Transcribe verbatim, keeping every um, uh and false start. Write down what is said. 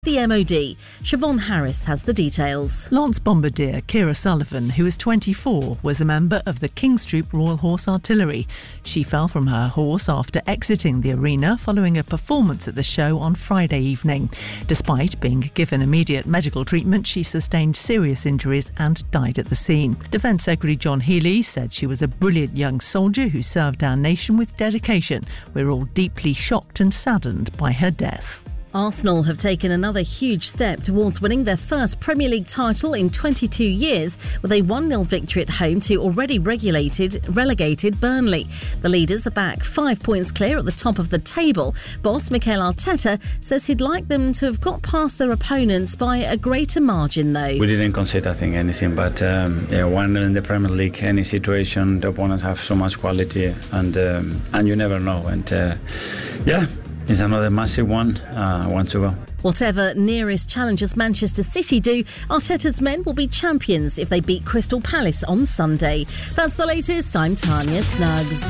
The M O D. Siobhan Harris has the details. Lance Bombardier Ciara Sullivan, who is twenty-four, was a member of the King's Troop Royal Horse Artillery. She fell from her horse after exiting the arena following a performance at the show on Friday evening. Despite being given immediate medical treatment, she sustained serious injuries and died at the scene. Defence Secretary John Healey said she was a brilliant young soldier who served our nation with dedication. We're all deeply shocked and saddened by her death. Arsenal have taken another huge step towards winning their first Premier League title in twenty-two years with a one nil victory at home to already regulated, relegated Burnley. The leaders are back five points clear at the top of the table. Boss Mikel Arteta says he'd like them to have got past their opponents by a greater margin though. We didn't concede, I think, anything, but um, yeah, one nil in the Premier League, any situation, the opponents have so much quality and, um, and you never know. And uh, yeah. It's another massive one, uh, one to go. Whatever nearest challengers Manchester City do, Arteta's men will be champions if they beat Crystal Palace on Sunday. That's the latest. I'm Tanya Snuggs.